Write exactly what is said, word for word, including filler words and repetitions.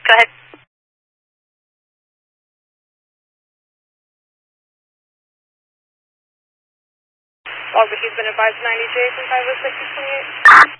Go ahead. Logbook, he's been advised ninety J from five oh six to twenty-eight.